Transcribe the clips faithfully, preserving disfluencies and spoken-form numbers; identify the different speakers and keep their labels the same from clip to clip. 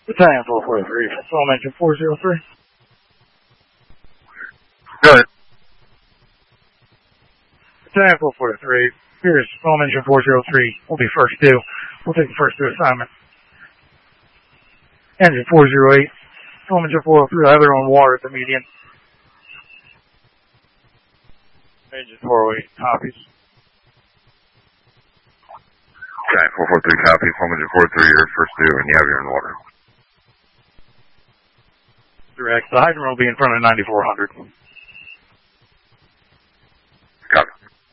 Speaker 1: Battalion four forty-three, Film Engine four oh three.
Speaker 2: Go ahead.
Speaker 1: Battalion four forty-three, here's Film Engine four oh three. We'll be first due. We'll take the first due assignment. Engine four oh eight, Film Engine four oh three, either on water at the median. Engine four oh eight, copies.
Speaker 2: Battalion four forty-three, copy. Film Engine four oh three, you're first due, and you have your own water.
Speaker 1: Direct. The hydrant will be in front of ninety-four hundred.
Speaker 2: Copy.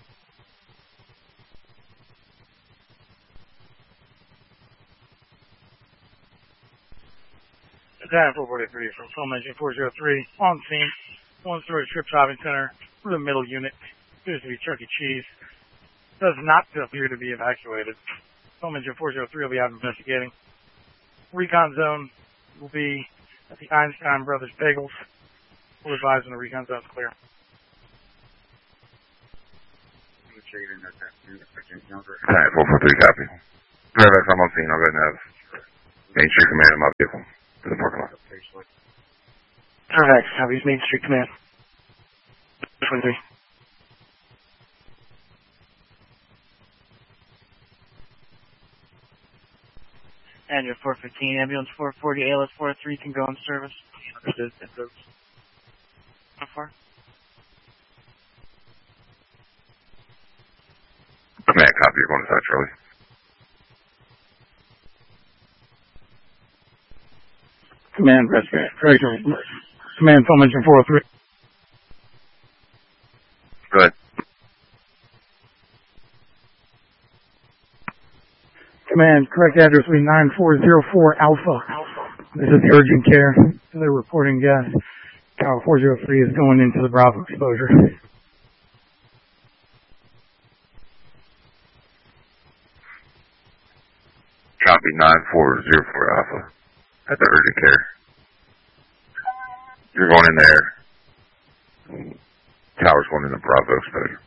Speaker 1: Battalion four forty-three from Film Engine four oh three, on scene, one-story strip shopping center, for the middle unit, appears to be Chuck E. Cheese, does not appear to be evacuated. Film Engine four oh three will be out investigating. Recon zone will be at the Einstein Brothers Bagels. We'll advise when the recon zone's clear.
Speaker 2: Battalion four forty-three, copy. Matter I'm on scene, I'll go ahead and have Main Street Command in my vehicle to the parking lot.
Speaker 1: Perfect. Copies Main Street Command. twenty-three. And your four fifteen, ambulance four forty, A L S four oh three can go in service. Understood. How far?
Speaker 2: Command, copy. You're going to South Charlie.
Speaker 1: Command, press correct. Command, Film Engine four oh three.
Speaker 2: Go ahead.
Speaker 1: Command, correct address will be nine four zero four Alpha. This is the urgent care. They're reporting gas. Tower four oh three is going into the Bravo exposure.
Speaker 2: Copy nine four zero four Alpha. At the urgent care. You're going in there. Tower's going in the Bravo exposure.